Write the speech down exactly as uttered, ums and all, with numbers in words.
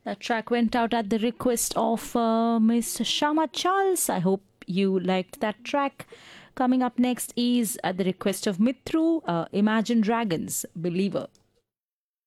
That track went out at the request of uh, Miss Shama Charles. I hope you liked that track. Coming up next is at the request of Mithru, uh, Imagine Dragons, Believer.